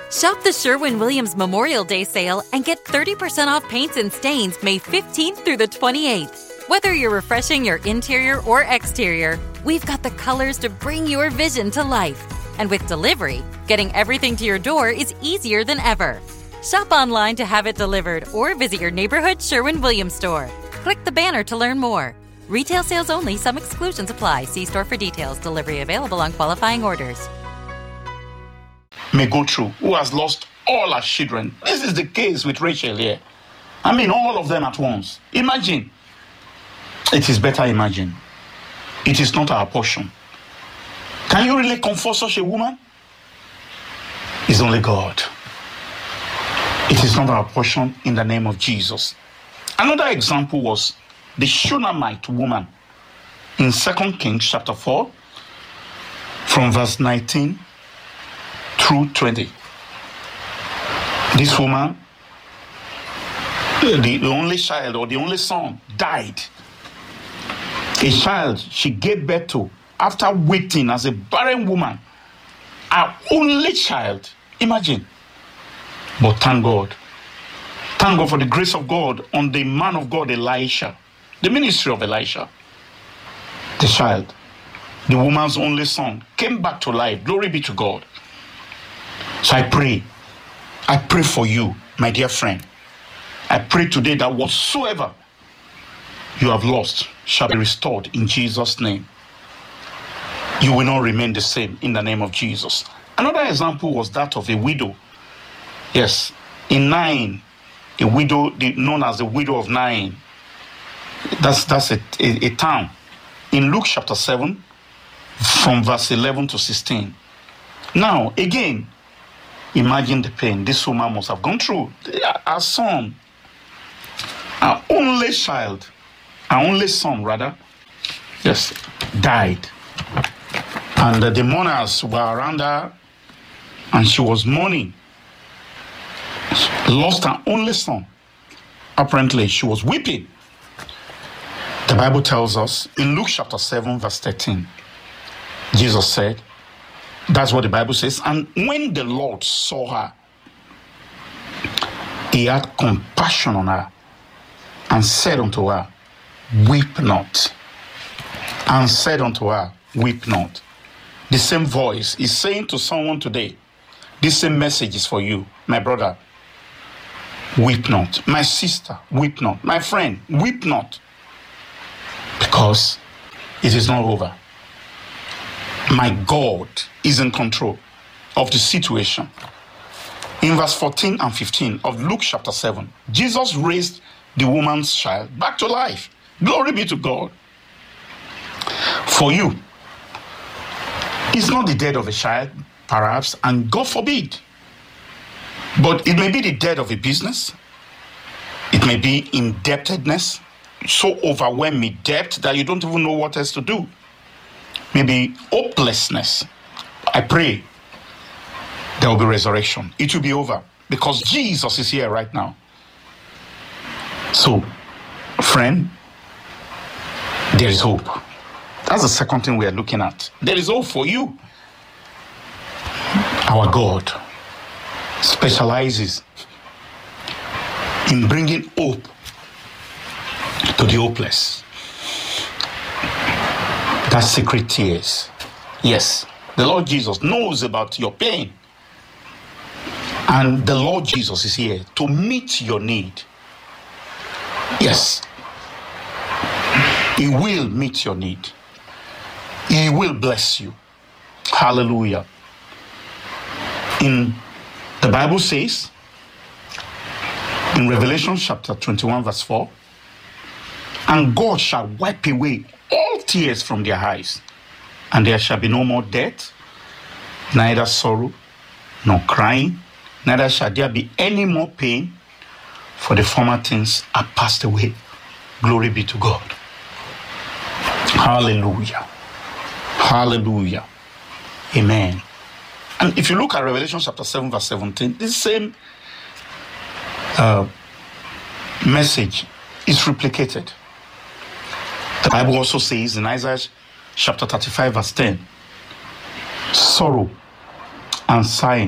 Shop the Sherwin-Williams Memorial Day sale and get 30% off paints and stains May 15th through the 28th. Whether you're refreshing your interior or exterior, we've got the colors to bring your vision to life. And with delivery, getting everything to your door is easier than ever. Shop online to have it delivered or visit your neighborhood Sherwin-Williams store. Click the banner to learn more. Retail sales only. Some exclusions apply. See store for details. Delivery available on qualifying orders. May go through, who has lost all her children. This is the case with Rachel here. I mean, all of them at once. Imagine. It is better imagine. It is not our portion. Can you really comfort such a woman? It's only God. It is not our portion in the name of Jesus. Another example was the Shunammite woman in 2 Kings chapter 4 from verse 19 through 20. This woman, the only child or the only son, died. A child she gave birth to after waiting as a barren woman. Her only child. Imagine. But thank God. Thank God for the grace of God on the man of God, Elisha. The ministry of Elisha. The child, the woman's only son, came back to life. Glory be to God. So I pray for you, my dear friend. I pray today that whatsoever you have lost shall be restored in Jesus' name. You will not remain the same in the name of Jesus. Another example was that of a widow. Yes, in Nain, a widow known as the widow of Nain. That's a town. In Luke chapter 7, from verse 11 to 16. Now, again, imagine the pain this woman must have gone through. Her son, her only child, her only son rather, yes, died. And the mourners were around her, and she was mourning. She lost her only son. Apparently, she was weeping. The Bible tells us in Luke chapter 7, verse 13, Jesus said, that's what the Bible says, and when the Lord saw her, he had compassion on her and said unto her, weep not. And said unto her, weep not. The same voice is saying to someone today, this same message is for you, my brother. Weep not. My sister, weep not. My friend, weep not. Because it is not over. My God is in control of the situation. In verse 14 and 15 of Luke chapter 7, Jesus raised the woman's child back to life. Glory be to God. For you, it's not the death of a child, perhaps, and God forbid. But it may be the death of a business. It may be indebtedness, so overwhelmed with debt that you don't even know what else to do. Maybe hopelessness. I pray there will be resurrection. It will be over because Jesus is here right now. So, friend, there is hope. That's the second thing we are looking at. There is hope for you. Our God specializes in bringing hope to the hopeless. That's secret tears. Yes, the Lord Jesus knows about your pain. And the Lord Jesus is here to meet your need. Yes, He will meet your need. He will bless you. Hallelujah. In the Bible says, in Revelation chapter 21 verse 4, and God shall wipe away all tears from their eyes, and there shall be no more death, neither sorrow, nor crying, neither shall there be any more pain, for the former things are passed away. Glory be to God. Hallelujah. Hallelujah. Amen. And if you look at Revelation chapter 7 verse 17, this same message is replicated. The Bible also says in Isaiah chapter 35 verse 10, sorrow and sighing